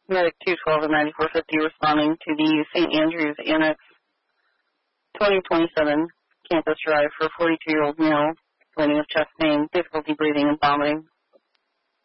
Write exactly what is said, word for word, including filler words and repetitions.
Medic two twelve and ninety-four fifty responding to the Saint Andrews Annex twenty twenty-seven Campus Drive for a forty-two-year-old male complaining of chest pain, difficulty breathing, and vomiting.